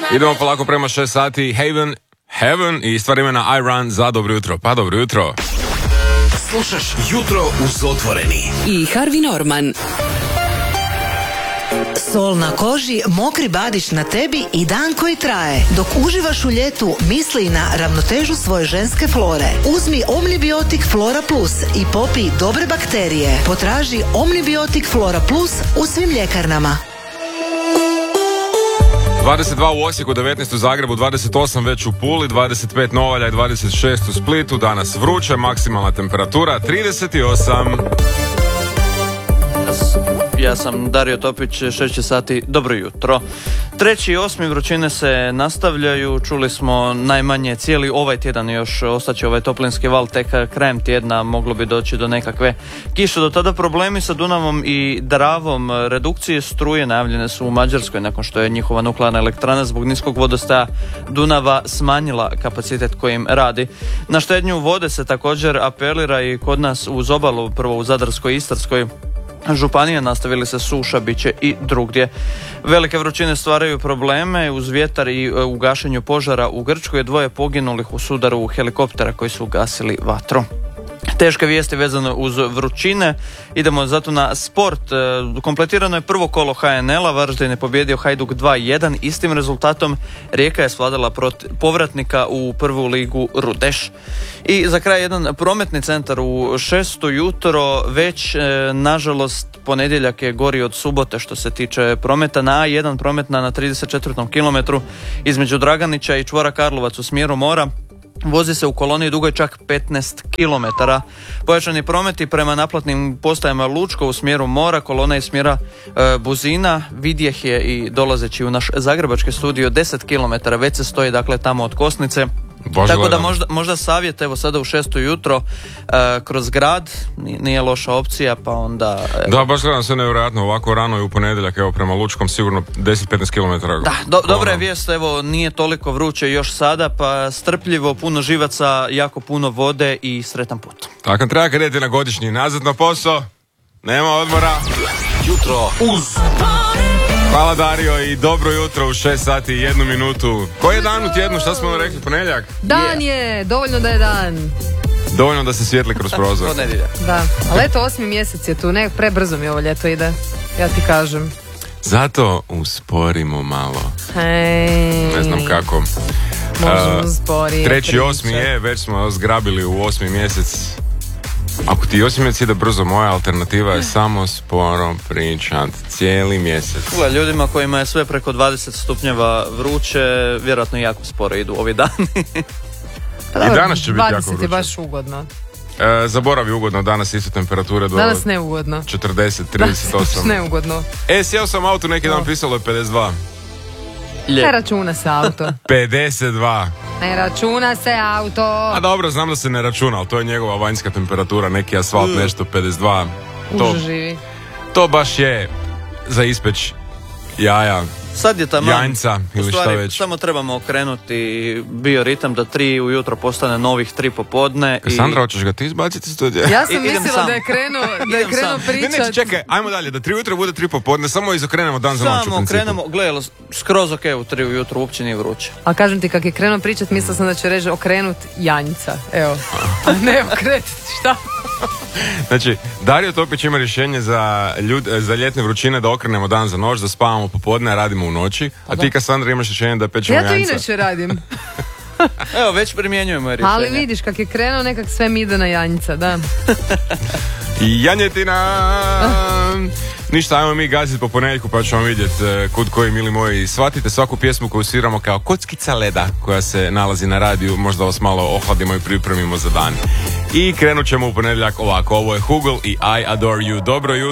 Idemo polako prema 6 sati. Heaven i stvar imena I Run za dobro jutro. Pa dobro jutro. Slušaš Jutro uz Otvoreni i Harvey Norman. Sol na koži, mokri badić na tebi i dan koji traje. Dok uživaš u ljetu, misli na ravnotežu svoje ženske flore. Uzmi Omnibiotik Flora Plus i popij dobre bakterije. Potraži Omnibiotik Flora Plus u svim ljekarnama. 22 u Osijeku, 19 u Zagrebu, 28 već u Puli, 25 Novalja i 26 u Splitu. Danas vruće, maksimalna temperatura 38. Ja sam Dario Topić, 6 sati, dobro jutro. 3. i 8. vrućine se nastavljaju, čuli smo najmanje cijeli ovaj tjedan još ostaće ovaj toplinski val, tek krajem tjedna moglo bi doći do nekakve kiše. Do tada problemi sa Dunavom i Dravom, redukcije struje najavljene su u Mađarskoj nakon što je njihova nuklearna elektrana zbog niskog vodostaja Dunava smanjila kapacitet kojim radi. Na štednju vode se također apelira i kod nas uz obalu, prvo u Zadarskoj i Istarskoj županije, nastavili se suša, bit će i drugdje. Velike vrućine stvaraju probleme uz vjetar i u gašenju požara u Grčkoj, 2 poginulih u sudaru helikoptera koji su ugasili vatru. Teške vijesti vezane uz vrućine. Idemo zato na sport. Kompletirano je prvo kolo HNL-a, Varaždin je pobjedio Hajduk 2-1. Istim rezultatom Rijeka je svladala povratnika u prvu ligu Rudeš. I za kraj jedan prometni centar u 6 jutro, već nažalost ponedjeljak je gori od subote što se tiče prometa. Na A1 prometna na 34. kilometru između Draganića i čvora Karlovac u smjeru mora. Vozi se u koloni dugoj čak 15 km. Pojačani prometi prema naplatnim postajama Lučko u smjeru mora, kolona iz smjera Buzina, vidjeh je i dolazeći u naš zagrebački studio 10 km, već se stoji dakle tamo od Kosnice. Tako da možda savjet, evo sada u 6 jutro kroz grad, nije loša opcija, pa onda... Da, baš gledam sve nevjerojatno, ovako rano i u ponedjeljak, evo prema Lučkom sigurno 10-15 km. Da, dobra je vijest, evo nije toliko vruće još sada, pa strpljivo, puno živaca, jako puno vode i sretan put. Tako treba kad idete na godišnji nazad na posao, nema odmora. Jutro uz Hvala Dario i dobro jutro u 6 sati i 1 minutu. Koji je dan u tjednu, šta smo rekli, ponedjeljak? Dan je, dovoljno da je dan. Dovoljno da se svijetli kroz prozor. Ponedjeljak. Da, ali eto 8. mjesec je tu, ne, prebrzo mi ovo ljeto ide, ja ti kažem. Zato usporimo malo. Hej. Ne znam kako. Možemo sporije 3.8. je, već smo zgrabili u 8. mjesec. Ako ti 8 mjesec ide brzo, moja alternativa je samo sporo pričat cijeli mjesec. Ljudima kojima je sve preko 20 stupnjeva vruće, vjerojatno jako sporo idu ovi dani. Pa dobro, i danas će biti jako 20 vruće. je baš ugodno. Zaboravi ugodno, danas isto temperature do Danas neugodno. 40, 38. Neugodno. Sjeo sam auto, neki dan pisalo je 52. Ne računa se auto. 52. Ne računa se auto. A dobro, znam da se ne računa, ali to je njegova vanjska temperatura, neki asfalt nešto 52. Živi. To baš je za ispeć jaja. Sad je tamo janjca ili šta već. Samo trebamo okrenuti bioritam da 3 ujutro postane novih 3 popodne. Sandra, hoćeš ga ti izbaciti iz studija? Ja sam mislila da je krenuo pričat. Ne, čekaj, ajmo dalje, da 3 ujutro bude 3 popodne, samo izokrenemo dan za noć u principu. Samo okrenemo, gledaj, skroz ok, u 3 ujutro uopće nije vruće. A kažem ti, kak je krenuo pričat, mislila sam da će reći okrenut janjca, evo. A ne okrenuti, šta? Znači, Dario Topić ima rješenje za ljetne vrućine da okrenemo dan za noć, da spavamo popodne, a radimo u noći. A ti, Kassandra, imaš rješenje da pečemo janjca. Ja to inače radim. Evo, već primjenjujemo rješenje. Ali vidiš, kak je krenuo, nekak sve mi ide na janjca, da. Janjetina! Ništa, ajmo mi gaziti po ponedjeljku pa ćemo vidjeti kud koji, mili moji. Shvatite svaku pjesmu koju sviramo kao kockica leda koja se nalazi na radiju, možda vas malo ohladimo i pripremimo za dan. I krenut ćemo u ponedjeljak ovako, ovo je Hugel i I Adore You. Dobro jutro.